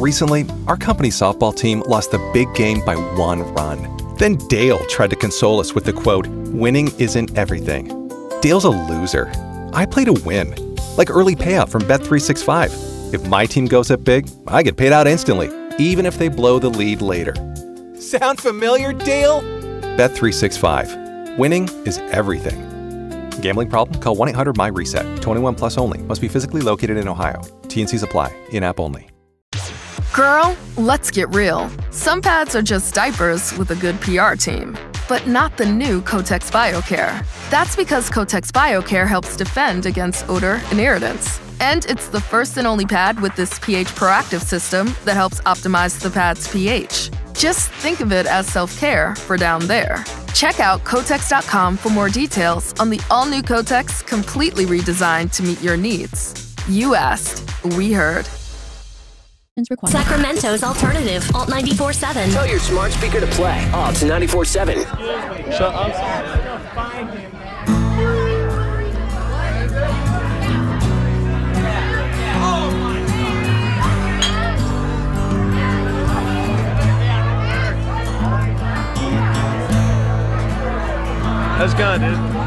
Recently, our company's softball team lost the big game by 1 run. Then Dale tried to console us with the quote, "Winning isn't everything." Dale's a loser. I play to win. Like early payout from Bet365. If my team goes up big, I get paid out instantly, even if they blow the lead later. Sound familiar, Dale? Bet365. Winning is everything. Gambling problem? Call 1-800-MY-RESET. 21 plus only. Must be physically located in Ohio. T&Cs apply. In-app only. Girl, let's get real. Some pads are just diapers with a good PR team. But not the new Kotex BioCare. That's because Kotex BioCare helps defend against odor and irritants. And it's the first and only pad with this pH proactive system that helps optimize the pad's pH. Just think of it as self-care for down there. Check out Kotex.com for more details on the all-new Kotex, completely redesigned to meet your needs. You asked, we heard. Sacramento's alternative, Alt 94.7. Tell your smart speaker to play Alt 94.7. Shut up. That's gone, dude.